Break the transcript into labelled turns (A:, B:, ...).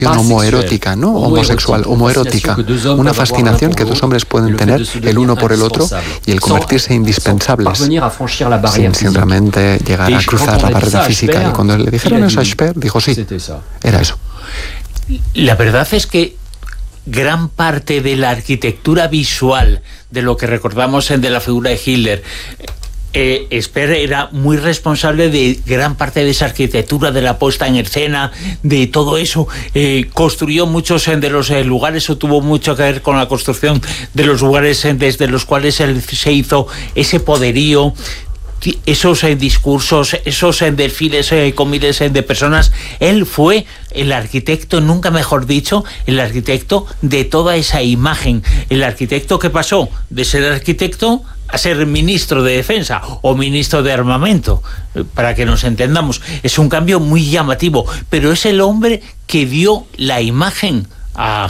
A: homoerótica, no homosexual, homoerótica, una fascinación que dos hombres pueden tener el uno por el otro y el convertirse indispensables sin realmente llegar a cruzar la barrera física. Y cuando le dijeron eso a Speer, dijo sí, era eso.
B: La verdad es que gran parte de la arquitectura visual de lo que recordamos de la figura de Hitler, Speer era muy responsable de gran parte de esa arquitectura, de la puesta en escena, de todo eso. Construyó muchos de los lugares, o tuvo mucho que ver con la construcción de los lugares desde los cuales él se hizo ese poderío, esos discursos, esos desfiles con miles de personas. Él fue el arquitecto, nunca mejor dicho, el arquitecto de toda esa imagen. El arquitecto que pasó de ser arquitecto a ser ministro de Defensa o ministro de Armamento, para que nos entendamos. Es un cambio muy llamativo, pero es el hombre que dio la imagen a